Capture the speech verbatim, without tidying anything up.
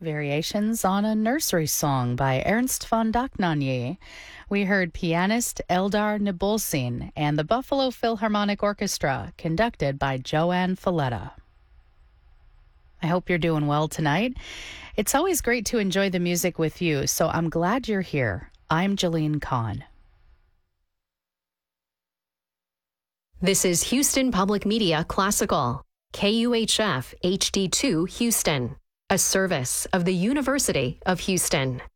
Variations on a Nursery Song by Ernst von Dohnanyi. We heard pianist Eldar Nabulsin and the Buffalo Philharmonic Orchestra, conducted by Joanne Falletta. I hope you're doing well tonight. It's always great to enjoy the music with you, so I'm glad you're here. I'm Jeline Kahn. This is Houston Public Media Classical, K U H F H D two Houston, a service of the University of Houston.